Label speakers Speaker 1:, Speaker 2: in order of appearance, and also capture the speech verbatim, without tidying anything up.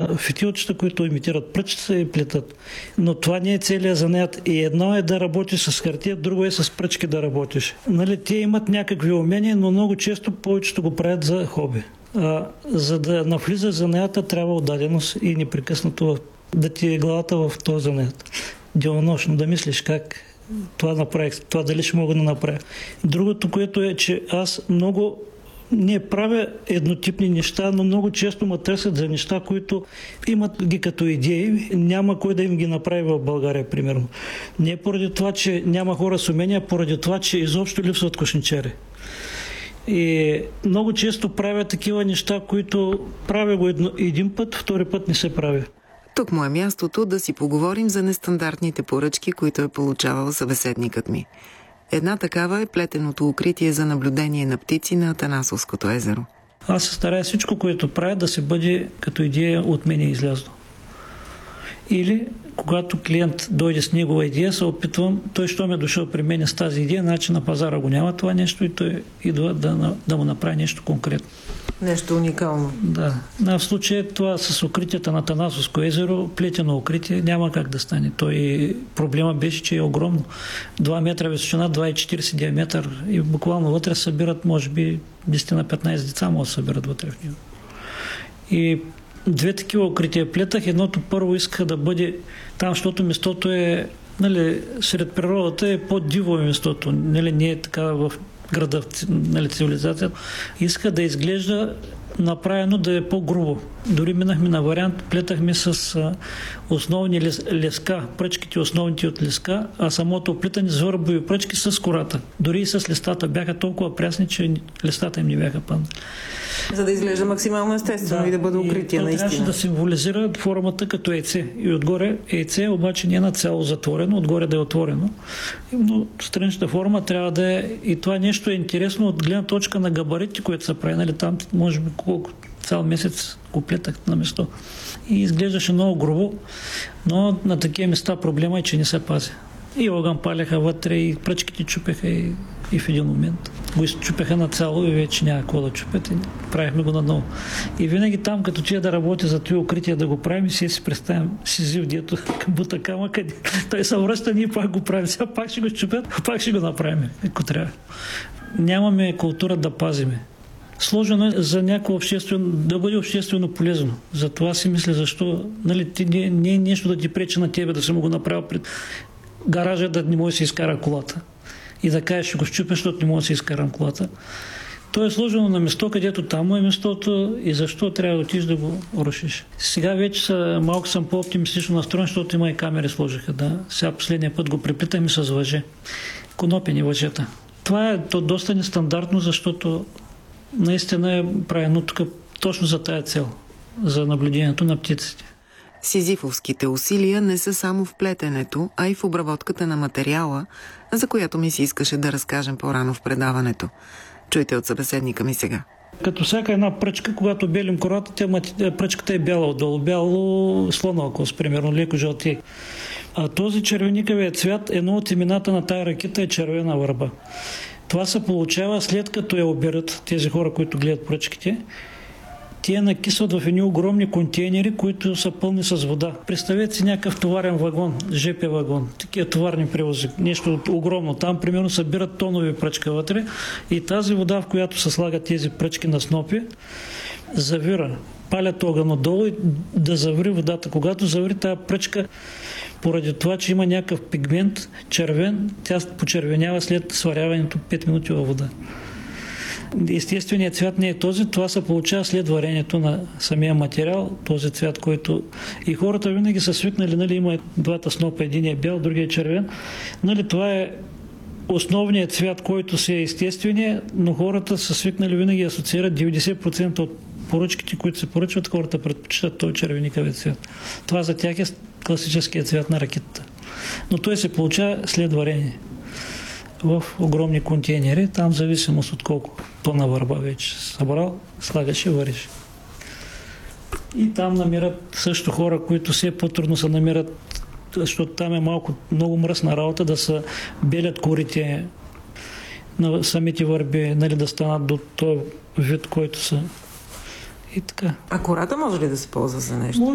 Speaker 1: има фитилчета, които имитират пръчета и плетат. Но това не е целият занаят. И едно е да работиш с хартия, друго е с пръчки да работиш. Нали, те имат някакви умения, но много често повечето го правят за хоби. А, за да навлиза занаята, трябва отдаденост и непрекъснато да ти е главата в този занаят. Денонощно да мислиш как това направих, това дали ще мога да направя. Другото, което е, че аз много не правя еднотипни неща, но много често ме търсят за неща, които имат ги като идеи. Няма кой да им ги направи в България, примерно. Не поради това, че няма хора с умения, поради това, че изобщо липсват кошничари. И много често правя такива неща, които правя го едно, един път, втори път не се прави.
Speaker 2: Тук му е мястото да си поговорим за нестандартните поръчки, които е получавал събеседникът ми. Една такава е плетеното укритие за наблюдение на птици на Атанасовското езеро.
Speaker 1: Аз се старая всичко, което правя, да се бъде като идея от мен излязло. Или когато клиент дойде с негова идея, се опитвам, той що ме е дошъл при мен с тази идея, значи на пазара го няма това нещо и той идва да, да му направи нещо конкретно.
Speaker 2: Нещо уникално.
Speaker 1: Да. В случая това с укритията на Атанасовско езеро, плетено укритие, няма как да стане. Той проблема беше, че е огромно. два метра височина, два и четиридесет диаметър и буквално вътре събират, може би, десет на петнайсет деца могат да събират вътре в него. И две такива укрития плетах. Едното първо иска да бъде там, защото местото е, нали, сред природата е по-диво местото. Нали, не е така в града, нали, цивилизацията. Иска да изглежда направено да е по-грубо. Дори минахме на вариант, плетахме с а, основни лес, леска, пръчките основните от леска, а самото плетане с върбови пръчки с кората. Дори и с листата бяха толкова прясни, че листата им не бяха паднали.
Speaker 2: За да изглежда максимално естествено да, и да бъде укритие наистина.
Speaker 1: Трябваше да символизира формата като яйце. И отгоре яйце обаче не е нацяло затворено, отгоре да е отворено. Но страничната форма трябва да е... И това нещо е интересно от гледна точка на габаритите, които са прави. Нали, там може би колко цял месец го плетах на место. И изглеждаше много грубо, но на такива места проблема е, че не се пази. И огън паляха вътре, и пръчките чупеха, и, и в един момент го изчупеха на цяло и вече няма какво да чупят и правихме го наново. И винаги там, като тия да работя за това укритие да го правим, и си си представим Сизиф, дето бута камъка, той се връща, ние пак го правим. Сега пак ще го чупят, пак ще го направим, ако трябва. Нямаме култура да пазиме. Сложено е за някакво обществено, да бъде обществено полезно. Затова си мисля, защо, нали, ти, не, не е нещо да ти пречи на тебе, да съм го направил пред гаража, да не може да се изкара колата. И да кажеш, ще го щупя, защото не може да се изкарам колата. То е сложено на место, където там е местото и защо трябва да отиш да го рушиш. Сега вече са, малко съм по-оптимистично настроен, защото има и камери сложиха. Да. Сега последния път го препитаме с въже. Конопени въжета. Това е то доста нестандартно, защото наистина е правено тук точно за тая цел, за наблюдението на птиците.
Speaker 2: Сизифовските усилия не са само в плетенето, а и в обработката на материала, за която ми се искаше да разкажем по-рано в предаването. Чуйте от събеседника ми сега.
Speaker 1: Като всяка една пръчка, когато белим кората, тя, пръчката е бяла отдолу, бяло слонова кост, примерно, леко жълтие. А този червеникавият цвят, едно от имената на тая ракета е червена върба. Това се получава след като я оберат тези хора, които гледат пръчките. Те накисват в едни огромни контейнери, които са пълни с вода. Представете си някакъв товарен вагон, жп вагон, такива товарни превози, нещо огромно. Там, примерно, събират тонови пръчка вътре и тази вода, в която се слагат тези пръчки на снопи, завира. Палят огън отдолу и да заври водата. Когато заври тази пръчка, поради това, че има някакъв пигмент червен, тя почервенява след сваряването пет минути във вода. Естественият цвят не е този, това се получава след варението на самия материал, този цвят, който и хората винаги са свикнали, нали, има двата снопа, един е бял, другия е червен. Нали, това е основният цвят, който си е естествения, но хората са свикнали винаги асоциират деветдесет процента от поръчките, които се поръчват, хората предпочитат този червеникавия цвят. Това за тях е класическият цвят на ракетата. Но той се получава след варение в огромни контейнери, там в зависимост от колко тона върба вече събрал, слагаш и вариш. И там намират също хора, които все по-трудно се намират, защото там е малко много мръсна работа, да се белят корите на самите върби, нали, да станат до този вид, който са. И така.
Speaker 2: А кората може ли да се ползва за нещо?
Speaker 1: Може.